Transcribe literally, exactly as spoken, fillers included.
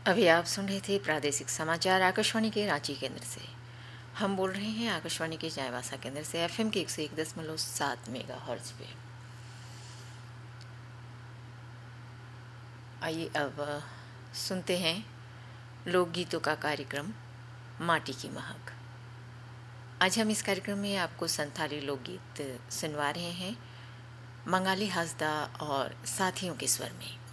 अभी आप सुन रहे थे प्रादेशिक समाचार आकाशवाणी के रांची केंद्र से। हम बोल रहे हैं आकाशवाणी के चाईबासा केंद्र से एफएम के एक सौ एक दशमलव सात मेगा हर्ट्ज पे। आइए अब सुनते हैं लोकगीतों का कार्यक्रम माटी की महक। आज हम इस कार्यक्रम में आपको संथाली लोकगीत सुनवा रहे हैं मंगाली हासदा और साथियों के स्वर में।